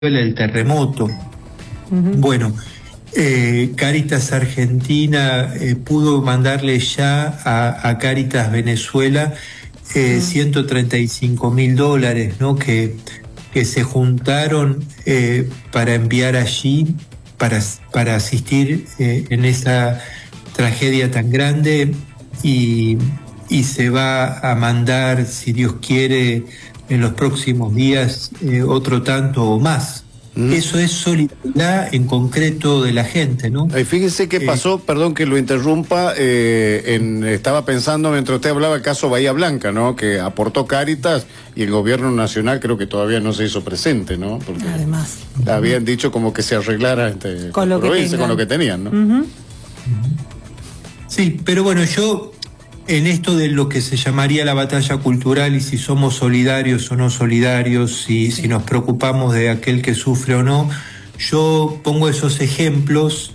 el terremoto. Bueno, Cáritas Argentina pudo mandarle ya a Cáritas Venezuela $135.000, ¿no? Que se juntaron para enviar allí, para asistir en esa tragedia tan grande, y se va a mandar, si Dios quiere, en los próximos días otro tanto o más. Eso es solidaridad en concreto de la gente, ¿no? Fíjese qué pasó, perdón que lo interrumpa, estaba pensando mientras usted hablaba el caso Bahía Blanca, ¿no? Que aportó Cáritas y el gobierno nacional creo que todavía no se hizo presente, ¿no? Porque además habían dicho como que se arreglara con lo que tenían, ¿no? Sí, pero bueno, yo en esto de lo que se llamaría la batalla cultural, y si somos solidarios o no solidarios, si nos preocupamos de aquel que sufre o no, yo pongo esos ejemplos.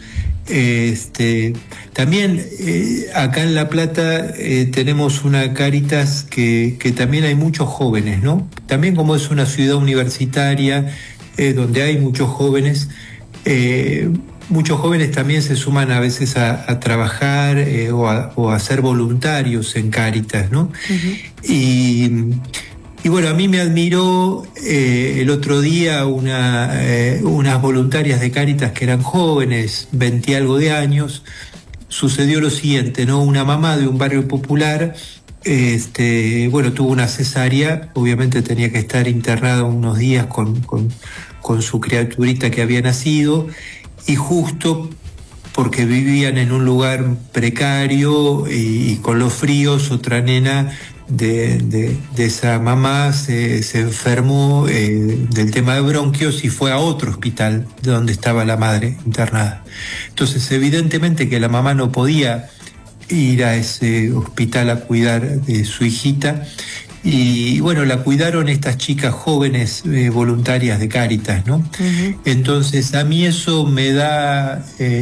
También acá en La Plata tenemos una Cáritas que también hay muchos jóvenes, ¿no? También, como es una ciudad universitaria donde hay muchos jóvenes, muchos jóvenes también se suman a veces a trabajar o a ser voluntarios en Cáritas, ¿no? Y bueno, a mí me admiró el otro día unas voluntarias de Cáritas que eran jóvenes, 20 y algo de años. Sucedió lo siguiente, ¿no? Una mamá de un barrio popular, bueno, tuvo una cesárea, obviamente tenía que estar internada unos días con su criaturita que había nacido, y justo porque vivían en un lugar precario y con los fríos, otra nena de esa mamá se enfermó del tema de bronquios y fue a otro hospital de donde estaba la madre internada. Entonces, evidentemente que la mamá no podía ir a ese hospital a cuidar de su hijita, y bueno, la cuidaron estas chicas jóvenes voluntarias de Cáritas, ¿no? Entonces a mí eso me da,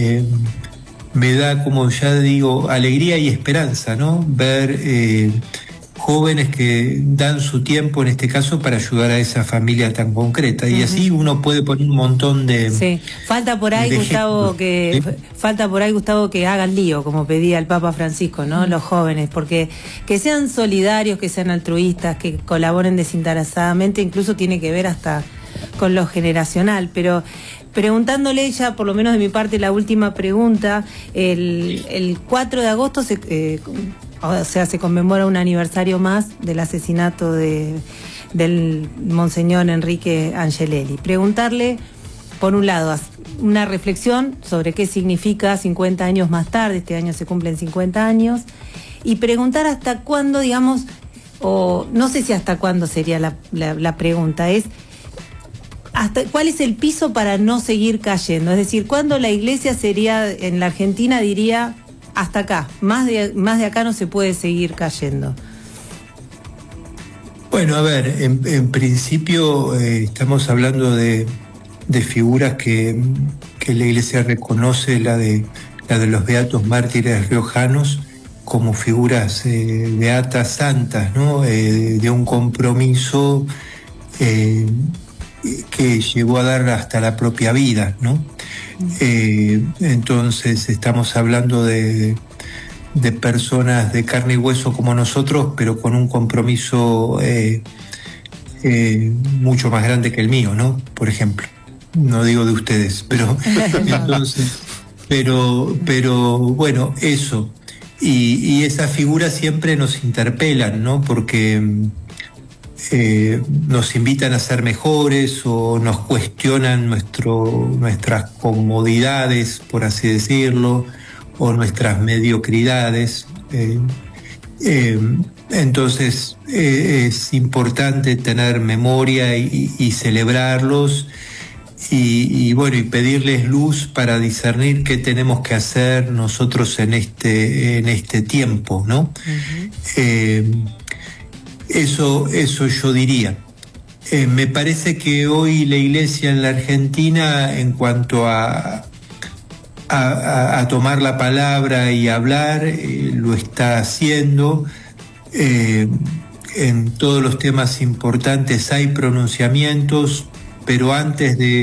como ya digo, alegría y esperanza, ¿no? Ver jóvenes que dan su tiempo, en este caso, para ayudar a esa familia tan concreta. Y así uno puede poner un montón de... Sí, falta por ahí, Gustavo, que hagan lío, como pedía el Papa Francisco, ¿no? Los jóvenes, porque que sean solidarios, que sean altruistas, que colaboren desinteresadamente, incluso tiene que ver hasta con lo generacional. Pero preguntándole ya, por lo menos de mi parte, la última pregunta, el 4 de agosto se conmemora un aniversario más del asesinato del Monseñor Enrique Angelelli. Preguntarle, por un lado, una reflexión sobre qué significa 50 años más tarde, este año se cumplen 50 años, y preguntar hasta cuándo, digamos, o no sé si hasta cuándo sería la pregunta, es ¿cuál es el piso para no seguir cayendo? Es decir, ¿cuándo la Iglesia sería, en la Argentina diría, hasta acá, más de acá no se puede seguir cayendo? Bueno, a ver, en principio estamos hablando de figuras que la Iglesia reconoce, la de los beatos mártires riojanos, como figuras beatas santas, ¿no? De un compromiso que llegó a dar hasta la propia vida, ¿no? Entonces estamos hablando de personas de carne y hueso como nosotros, pero con un compromiso mucho más grande que el mío, ¿no? Por ejemplo, no digo de ustedes, pero entonces, pero bueno, eso, y esas figuras siempre nos interpelan, ¿no? Porque nos invitan a ser mejores o nos cuestionan nuestras comodidades, por así decirlo, o nuestras mediocridades. Entonces es importante tener memoria y celebrarlos y bueno, y pedirles luz para discernir qué tenemos que hacer nosotros en este tiempo, ¿no? Eso yo diría. Me parece que hoy la Iglesia en la Argentina, en cuanto a tomar la palabra y hablar, lo está haciendo. En todos los temas importantes hay pronunciamientos, pero antes de